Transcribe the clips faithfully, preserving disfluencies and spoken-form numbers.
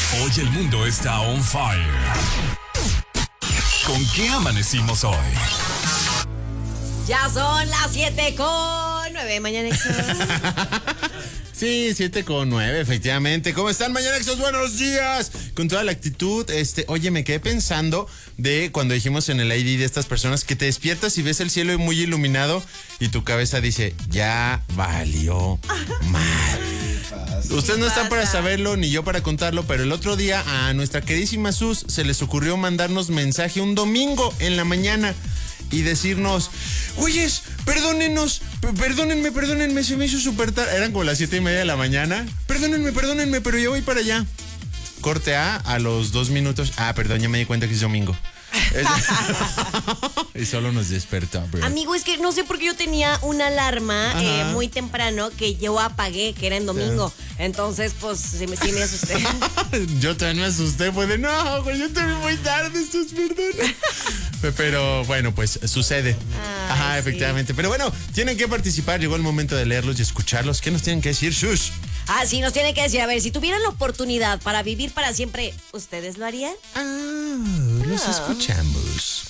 Hoy el mundo está on fire. ¿Con qué amanecimos hoy? Ya son las siete con nueve, Mañanexos. Sí, siete con nueve, efectivamente. ¿Cómo están, Mañanexos? Buenos días. Con toda la actitud, este, oye, me quedé pensando de cuando dijimos en el I D de estas personas que te despiertas y ves el cielo muy iluminado y tu cabeza dice, ya valió mal. Ustedes no están para saberlo ni yo para contarlo, pero el otro día a nuestra queridísima Sus se les ocurrió mandarnos mensaje un domingo en la mañana y decirnos, oyes, perdónenos, perdónenme, perdónenme, se me hizo súper tarde. Eran como las siete y media de la mañana. Perdónenme, perdónenme, pero yo voy para allá. Corte A, a los dos minutos. Ah, perdón, ya me di cuenta que es domingo. Y solo nos despertó, bro. Amigo, es que no sé por qué yo tenía una alarma eh, muy temprano que yo apagué, que era en domingo. Entonces, pues, sí me, sí me asusté. Yo también me asusté, fue de, no, güey, yo te vi muy tarde, esto es perdón. Pero bueno, pues sucede. Ay, Ajá, sí. efectivamente. Pero bueno, tienen que participar, llegó el momento de leerlos y escucharlos. ¿Qué nos tienen que decir, Shush? Ah, sí, nos tiene que decir, a ver, si tuvieran la oportunidad para vivir para siempre, ¿ustedes lo harían? Ah, los escuchamos.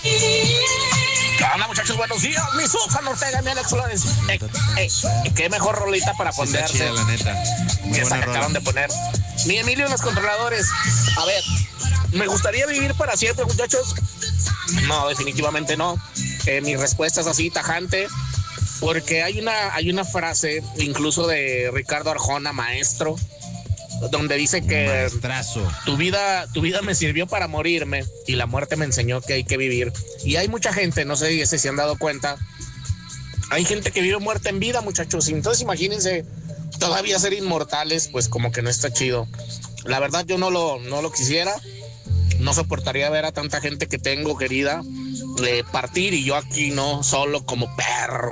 ¿Qué onda, muchachos? Buenos días. Mi Susan Ortega, mi Alex Flores. Eh, eh, qué mejor rolita para Sí, está ponerse. chida, la neta. Muy Que esa buena que acaban rola. de poner. Mi Emilio en los controladores. A ver, ¿me gustaría vivir para siempre, muchachos? No, definitivamente no. Eh, mi respuesta es así, tajante. Porque hay una, hay una frase, incluso de Ricardo Arjona, maestro, donde dice que Maestrazo. tu vida, tu vida me sirvió para morirme y la muerte me enseñó que hay que vivir. Y hay mucha gente, no sé si se han dado cuenta, hay gente que vive muerta en vida, muchachos. Entonces imagínense todavía ser inmortales, pues como que no está chido. La verdad yo no lo, no lo quisiera, no soportaría ver a tanta gente que tengo querida eh, partir y yo aquí no, solo como perro.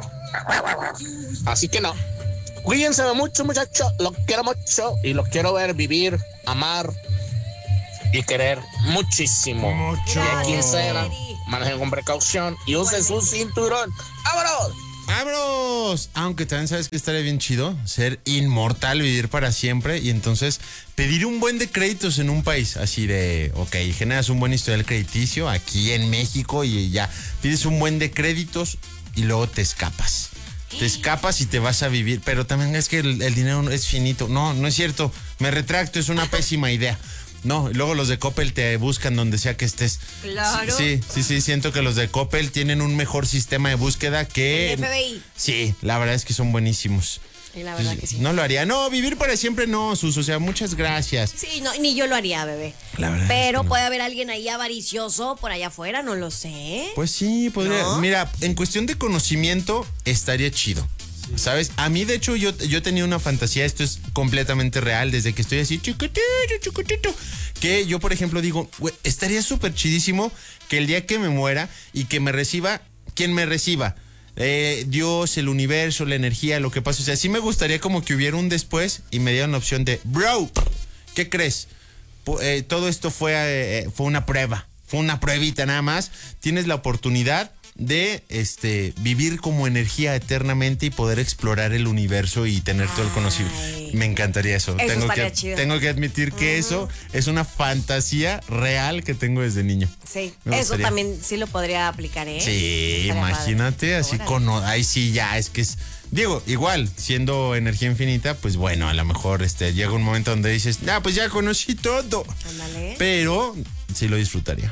Así que no. Cuídense mucho, muchachos. Los quiero mucho y los quiero ver vivir, amar y querer muchísimo. Mucho. Y aquí Gracias, será. Eri. Manejen con precaución y usen su cinturón. ¡Vámonos! ¡Vámonos! Aunque también sabes que estaría bien chido ser inmortal, vivir para siempre y entonces pedir un buen de créditos en un país. Así de, ok, generas un buen historial crediticio aquí en México y ya pides un buen de créditos y luego te escapas. Te escapas y te vas a vivir, pero también es que el, el dinero es finito. No, no es cierto. Me retracto, es una pésima idea. No, y luego los de Coppel te buscan donde sea que estés. Claro. Sí, sí, sí, siento que los de Coppel tienen un mejor sistema de búsqueda que... El F B I. Sí, la verdad es que son buenísimos. Y la verdad que sí. No lo haría. No, vivir para siempre no, Sus. O sea, muchas gracias. Sí, no, ni yo lo haría, bebé. La verdad Pero es que no. puede haber alguien ahí avaricioso por allá afuera, no lo sé. Pues sí, podría. ¿No? Mira, en cuestión de conocimiento, estaría chido. ¿Sabes? A mí, de hecho, yo, yo tenía una fantasía, esto es completamente real, desde que estoy así, chiquitito, chiquitito, que yo, por ejemplo, digo, güey, estaría súper chidísimo que el día que me muera y que me reciba, quien me reciba, eh, Dios, el universo, la energía, lo que pasa. O sea, sí me gustaría como que hubiera un después y me dieran la opción de, bro, ¿qué crees? Po- eh, todo esto fue, eh, fue una prueba, fue una pruebita nada más. Tienes la oportunidad de este vivir como energía eternamente y poder explorar el universo y tener todo el conocimiento. Ay. Me encantaría eso. Eso tengo estaría que chido. tengo que admitir que eso es una fantasía real que tengo desde niño. Sí, Me eso gustaría. también sí lo podría aplicar, ¿eh? Sí, Estaría imagínate padre. así Órale. con ahí sí ya es que es digo, igual, siendo energía infinita, pues bueno, a lo mejor este llega un momento donde dices, "Ah, pues ya conocí todo." Ándale. Pero sí lo disfrutaría.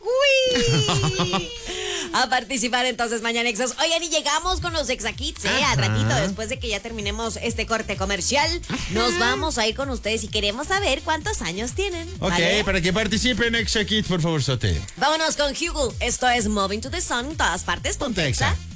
¡Uy! A participar entonces, Mañanexos. Oigan, y llegamos con los Exakits, ¿eh? Al Ajá. ratito, después de que ya terminemos este corte comercial, nos vamos a ir con ustedes y queremos saber cuántos años tienen. Ok, ¿vale? para que participen, Exakit, por favor, Sote. Vámonos con Hugo. Esto es Moving to the Sun, en todas partes. Ponte Ponte Exa. Exa.